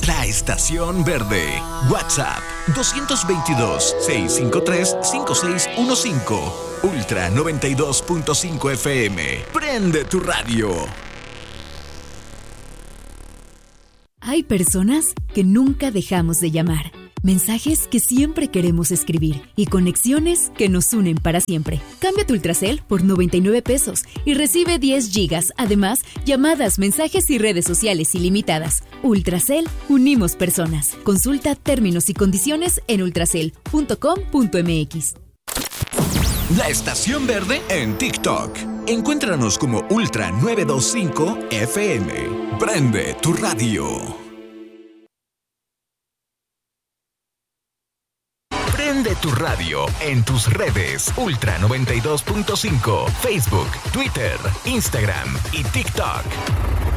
La Estación Verde. WhatsApp 222-653-5615. Ultra 92.5 FM. Prende tu radio. Hay personas que nunca dejamos de llamar. Mensajes que siempre queremos escribir y conexiones que nos unen para siempre. Cambia tu Ultracel por 99 pesos y recibe 10 gigas. Además, llamadas, mensajes y redes sociales ilimitadas. Ultracel, unimos personas. Consulta términos y condiciones en ultracel.com.mx. La Estación Verde en TikTok. Encuéntranos como Ultra 925 FM. Prende tu radio. Prende tu radio en tus redes Ultra 92.5, Facebook, Twitter, Instagram y TikTok.